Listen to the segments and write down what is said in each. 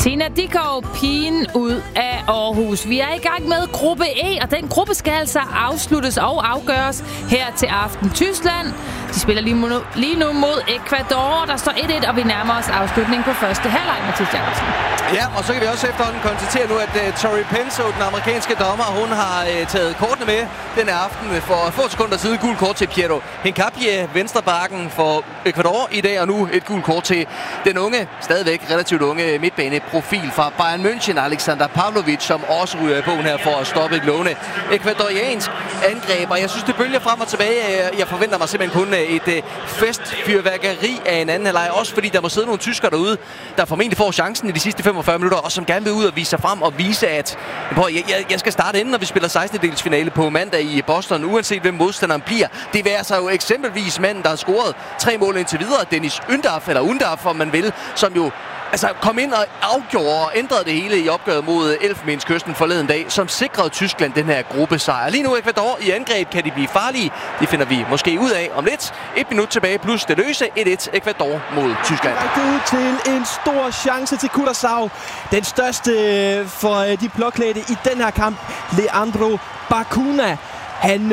Tina Dickow, pigen ud af Aarhus. Vi er i gang med gruppe E, og den gruppe skal altså afsluttes og afgøres her til aften. Tyskland, de spiller lige nu mod Ecuador. Der står 1-1, og vi nærmer os afslutningen på første halvleg, Mathias Jacobsen. Ja, og så kan vi også efterhånden konstatere nu, at Tori Penso, den amerikanske dommer, hun har taget kortene med denne aften for få sekunder siden. Gul kort til Piero Hincapie, venstrebacken for Ecuador i dag, og nu et gul kort til den unge, stadigvæk relativt unge midtbaneprofil fra Bayern München, Alexander Pavlovic, som også ryger i bogen her for at stoppe et lovende ekvadoriansk angreb. Og jeg synes, det bølger frem og tilbage. Jeg forventer mig simpelthen kun et festfyrværkeri af en anden halvleg, også fordi der må sidde nogle tyskere derude, der formentlig får chancen i de sidste 45 minutter, og som gerne vil ud og vise sig frem og vise, at jeg skal starte inden, når vi spiller 16-delsfinale på mandag i Boston, uanset hvem modstanderen bliver. Det vil altså jo eksempelvis manden, der har scoret 3 mål indtil videre, Dennis Undarf, om man vil, som jo kom ind og afgjorde og ændrede det hele i opgøret mod Elfenbenskysten forleden dag, som sikrede Tyskland den her gruppesejr. Lige nu Ecuador i angreb, kan de blive farlige? Det finder vi måske ud af om lidt. 1 minut tilbage plus det løse. 1-1 Ecuador mod Tyskland. Det er ud til en stor chance til Curaçao. Den største for de blåklædte i den her kamp. Leandro Bacuna. Han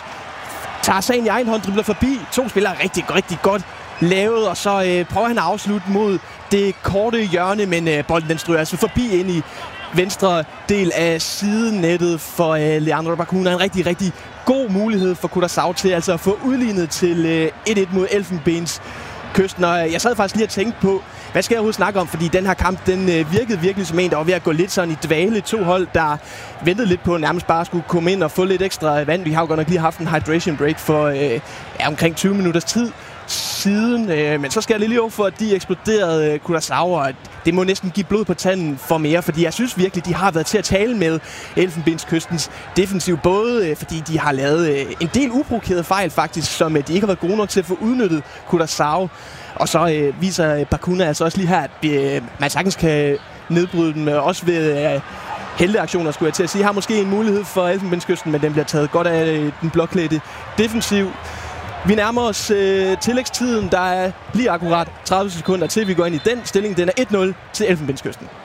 tager sagen i egen hånd, dribler forbi. 2 spillere rigtig godt lavet, og så prøver han at afslutte mod det korte hjørne, men bolden den stryger altså forbi ind i venstre del af sidenettet for Leandro Bacuna. En rigtig god mulighed for Curaçao til altså at få udlignet til 1-1 mod Elfenbenskysten. Og jeg sad faktisk lige og tænkte på, hvad skal jeg overhovedet snakke om? Fordi den her kamp, den virkede virkelig som en, der var ved at gå lidt sådan i dvale. 2 hold, der ventede lidt på, nærmest bare skulle komme ind og få lidt ekstra vand. Vi har jo godt nok lige haft en hydration break for omkring 20 minutters tid siden, men så skal jeg lige over for, at de eksploderede Curaçao, og det må næsten give blod på tanden for mere, fordi jeg synes virkelig, de har været til at tale med Elfenbenskystens defensiv, både fordi de har lavet en del uprovokerede fejl faktisk, som de ikke har været gode nok til at få udnyttet Curaçao, og så viser Bacuna altså også lige her, at man sagtens kan nedbryde dem, også ved helteaktioner, skulle jeg til at sige. Har måske en mulighed for Elfenbenskysten, men den bliver taget godt af den blåklædte defensiv. Vi nærmer os tillægstiden. Der er lige akkurat 30 sekunder til, vi går ind i den stilling. Den er 1-0 til Elfenbenskysten.